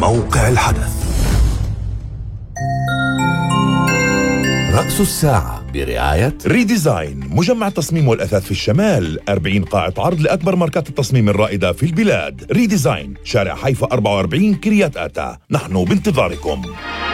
موقع الحدث. رأس الساعة برعاية ريديزاين، مجمع التصميم والأثاث في الشمال، 40 قاعة عرض لأكبر ماركات التصميم الرائدة في البلاد. ريديزاين، شارع حيفا 44، كريات آتا. نحن بانتظاركم.